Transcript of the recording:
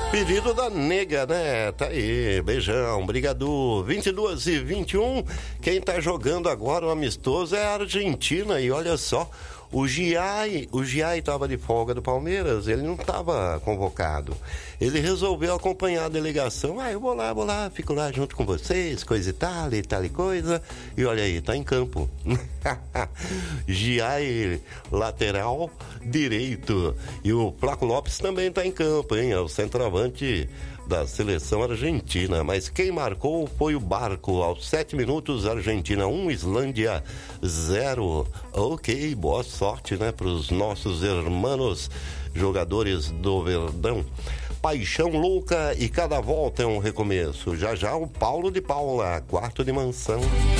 Pedido da nega, né? Tá aí, beijão, brigador. 22h21, quem tá jogando agora o amistoso é a Argentina e olha só, o Giai tava de folga do Palmeiras, ele não tava convocado. Ele resolveu acompanhar a delegação. Eu vou lá, fico lá junto com vocês, coisa e tal e coisa. E olha aí, tá em campo. Giai, lateral direito. E o Flaco Lopes também tá em campo, hein? É o centroavante da seleção argentina, mas quem marcou foi o Barco. Aos 7 minutos, Argentina 1, Islândia 0. Ok, boa sorte, né, para os nossos irmãos jogadores do Verdão. Paixão louca e cada volta é um recomeço. Já o Paulo de Paula, quarto de mansão.